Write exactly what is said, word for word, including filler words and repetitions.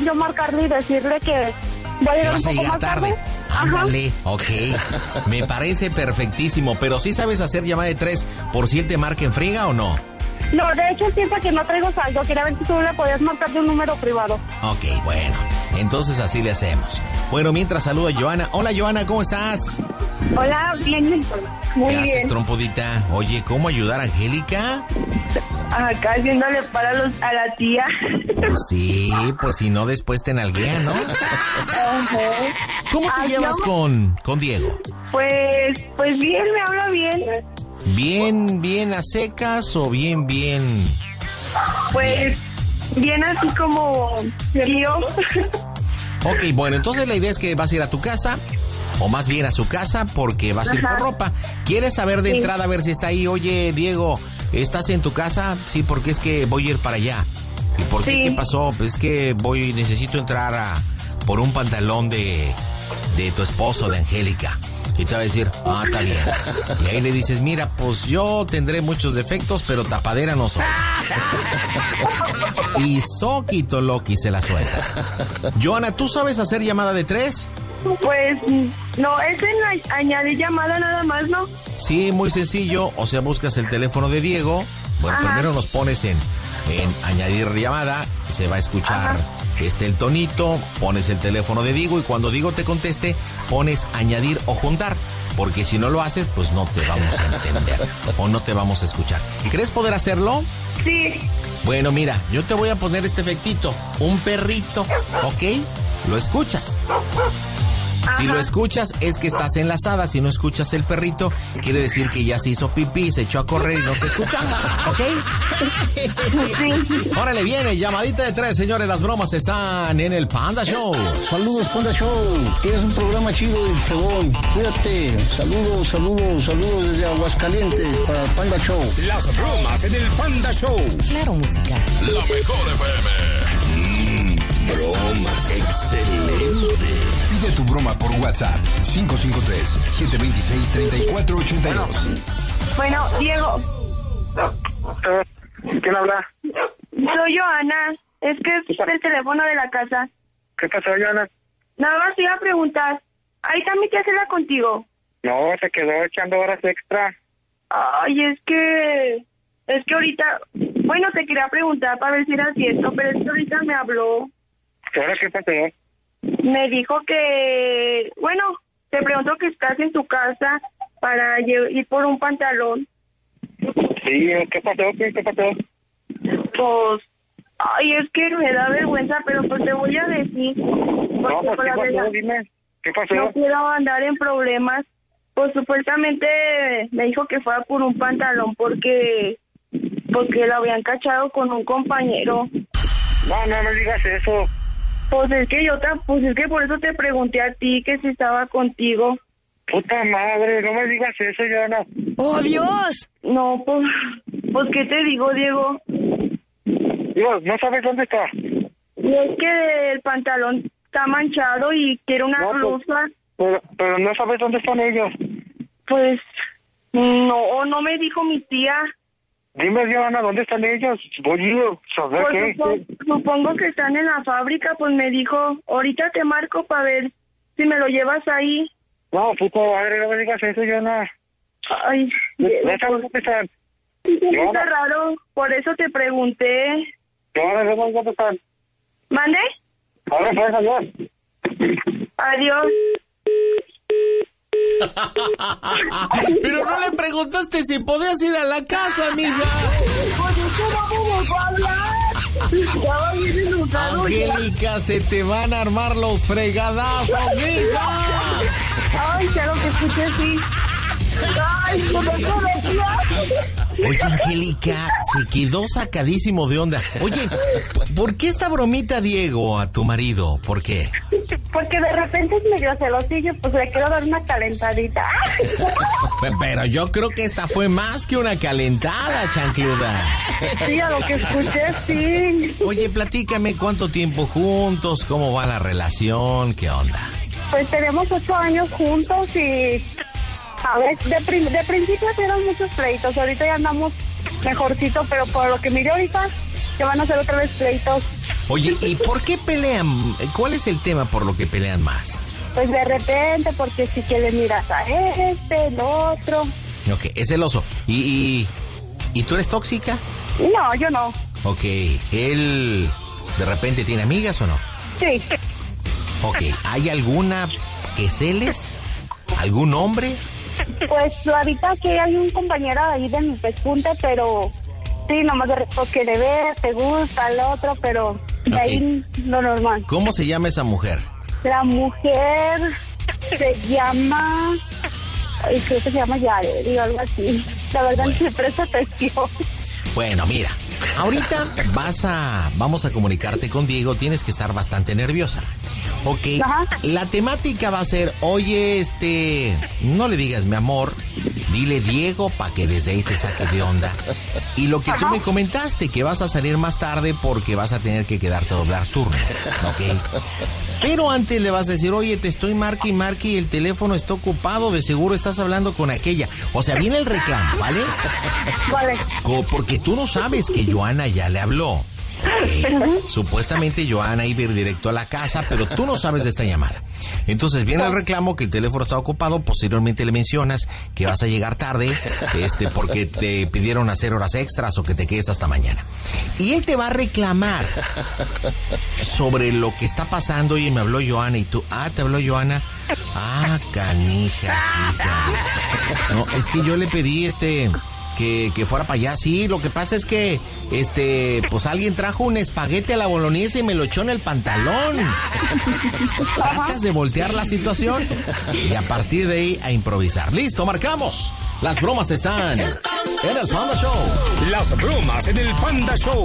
puedan yo marcarle y decirle que voy a llegar un poco más tarde. tarde. Ándale, ok. Me parece perfectísimo, pero ¿sí sabes hacer llamada de tres por si él te marca en friega o no? No, de hecho él piensa que no traigo saldo. Quería ver si tú le podías marcar de un número privado. Ok, bueno. Entonces así le hacemos. Bueno, mientras saludo a Joana. Hola, Joana, ¿cómo estás? Hola, bien. Muy ¿Qué bien. haces, trompudita? Oye, ¿cómo ayudar a Angélica? Acá haciéndole para los, a la tía. Pues sí, pues si no después te nalguean, ¿no? Uh-huh. ¿Cómo te Ay, llevas yo... con, con Diego? Pues, pues bien, me habla bien. ¿Bien, bien a secas o bien, bien...? Pues, bien, bien así como yo. Ok, bueno, entonces la idea es que vas a ir a tu casa, o más bien a su casa, porque vas a ir por ropa. ¿Quieres saber de sí. entrada a ver si está ahí? Oye, Diego, ¿estás en tu casa? Sí, porque es que voy a ir para allá. ¿Y por qué? Sí. ¿Qué pasó? Pues es que voy, necesito entrar a por un pantalón de, de tu esposo, de Angélica. Y te va a decir, ah, está bien. Y ahí le dices, mira, pues yo tendré muchos defectos, pero tapadera no soy. Y soquito loqui se la sueltas. Joana, ¿tú sabes hacer llamada de tres? Pues, no, es en añadir llamada nada más, ¿no? Sí, muy sencillo. O sea, buscas el teléfono de Diego. Bueno, Ajá. primero nos pones en, en añadir llamada. Se va a escuchar... Ajá. Este el tonito, pones el teléfono de Diego y cuando Diego te conteste, pones añadir o juntar. Porque si no lo haces, pues no te vamos a entender o no te vamos a escuchar. ¿Crees poder hacerlo? Sí. Bueno, mira, yo te voy a poner este efectito. Un perrito, ¿ok? Lo escuchas. Ajá. Si lo escuchas es que estás enlazada. Si no escuchas el perrito, quiere decir que ya se hizo pipí, se echó a correr y no te escuchamos, ¿ok? Sí. Órale, viene, llamadita de tres, señores. Las bromas están en el Panda Show. Saludos, Panda Show. Tienes un programa chido y fregón. Cuídate. Saludos, saludos, saludos desde Aguascalientes para el Panda Show. Las bromas en el Panda Show. Claro, música. La mejor F M. Mmm, broma excelente. Pide tu broma por WhatsApp cinco cinco tres, siete dos seis, tres cuatro ocho dos. Bueno, Diego. ¿Quién habla? Soy Joana. Es que es el teléfono de la casa. ¿Qué pasó, Joana? Nada más te iba a preguntar. ¿Ahí también te hacerla contigo? No, se quedó echando horas extra. Ay, es que... Es que ahorita... Bueno, te quería preguntar para ver si era cierto, pero es que ahorita me habló. ¿Ahora qué pasó? Me dijo que... Bueno, te pregunto que estás en tu casa para ir por un pantalón. Sí, ¿qué pasó? ¿Qué, qué pasó? Pues... Ay, es que me da vergüenza, pero pues te voy a decir. No, pues, por ¿qué la pasó? verdad, Dime, ¿qué pasó? No quiero andar en problemas. Pues supuestamente me dijo que fuera por un pantalón porque... Porque lo habían cachado con un compañero. No, no me digas eso. Pues es que yo te, pues es que por eso te pregunté a ti que si estaba contigo. Puta madre, no me digas eso, Joana. ¡Oh, Dios! No, pues, pues ¿qué te digo, Diego? Dios, ¿no sabes dónde está? Y es que el pantalón está manchado y quiero una no, blusa. Pero, pero no sabes dónde están ellos. Pues, no, no me dijo mi tía. Dime, Joana, ¿dónde están ellos? Voy a saber pues qué. Supongo, supongo que están en la fábrica, pues me dijo, ahorita te marco para ver si me lo llevas ahí. No, puta madre, no me digas eso, Joana. Ay, ¿No sabes dónde están? Sí, está raro, por eso te pregunté. Joana, no sabes dónde están. ¿Mande? Ahora pues, adiós. Adiós. Pero no le preguntaste si podías ir a la casa, mija. Pues es que no me dejó hablar. Estaba bien enojado. Angélica, se te van a armar los fregadazos, mija. Ay, claro que escuché así. Ay, como tú decías. Oye, Angélica, se quedó sacadísimo de onda. Oye, ¿por qué esta bromita, Diego, a tu marido? ¿Por qué? Porque de repente es medio celosillo, pues le quiero dar una calentadita. Pero yo creo que esta fue más que una calentada, chancluda. Sí, a lo que escuché, sí. Oye, platícame, ¿cuánto tiempo juntos? ¿Cómo va la relación? ¿Qué onda? Pues tenemos ocho años juntos y... A ver, de, prim de principio eran muchos pleitos, ahorita ya andamos mejorcito, pero por lo que miré ahorita, que van a hacer otra vez pleitos. Oye, ¿y por qué pelean? ¿Cuál es el tema por lo que pelean más? Pues de repente, porque si quieres miras a este, el otro. Ok, es celoso. ¿Y, y, ¿y tú eres tóxica? No, yo no. Ok, ¿él de repente tiene amigas o no? Sí. Ok, ¿hay alguna que celes? ¿Algún hombre? Pues ahorita que hay un compañero ahí de mi pespunte, pero sí, nomás de repente quiere ver, te gusta el otro, pero de Ok. ahí lo normal. ¿Cómo se llama esa mujer? La mujer se llama... Ay, creo que se llama Yare, o algo así. La verdad Bueno. no me presta atención. Bueno, mira, ahorita vas a, vamos a comunicarte con Diego, tienes que estar bastante nerviosa. Ok, Ajá. la temática va a ser, oye, este, no le digas mi amor, dile Diego para que desde ahí se saque de onda. Y lo que tú me comentaste, que vas a salir más tarde porque vas a tener que quedarte a doblar turno, ok. Pero antes le vas a decir, oye, te estoy marque y marque y el teléfono está ocupado, de seguro estás hablando con aquella. O sea, viene el reclamo, ¿vale? Vale. Co- Porque tú no sabes que Joana ya le habló. Eh, supuestamente Joana iba a ir directo a la casa, pero tú no sabes de esta llamada. Entonces viene el reclamo que el teléfono está ocupado, posteriormente le mencionas que vas a llegar tarde, este, porque te pidieron hacer horas extras o que te quedes hasta mañana. Y él te va a reclamar sobre lo que está pasando. Y me habló Joana y tú, ah, te habló Joana. Ah, canija, hija. No, es que yo le pedí este... Que, que fuera para allá, sí, lo que pasa es que, este, pues alguien trajo un espaguete a la boloñesa y me lo echó en el pantalón. Tratas de voltear la situación y a partir de ahí a improvisar. Listo, marcamos. Las bromas están en el Panda Show. Las bromas en el Panda Show.